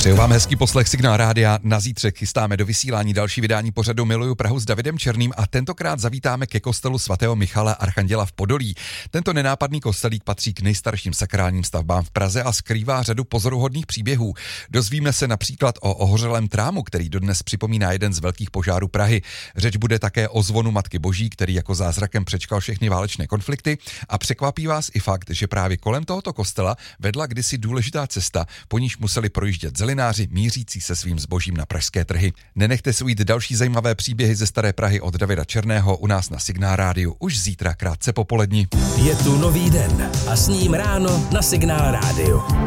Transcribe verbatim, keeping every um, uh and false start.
Přeju vám hezký poslech Signál rádia. Na zítřek chystáme do vysílání další vydání pořadu Miluju Prahu s Davidem Černým a tentokrát zavítáme ke kostelu svatého Michala Archanděla v Podolí. Tento nenápadný kostelík patří k nejstarším sakrálním stavbám v Praze a skrývá řadu pozoruhodných příběhů. Dozvíme se například o ohořelém trámu, který dodnes připomíná jeden z velkých požárů Prahy. Řeč bude také o zvonu Matky Boží, který jako zázrakem přečkal všechny válečné konflikty, a překvapí vás i fakt, že právě kolem tohoto kostela vedla kdysi důležitá cesta, po níž museli projíždět zelináři mířící se svým zbožím na pražské trhy. Nenechte si ujít další zajímavé příběhy ze staré Prahy od Davida Černého u nás na Signál rádiu už zítra krátce po poledni. Je tu nový den a s ním ráno na Signál rádiu.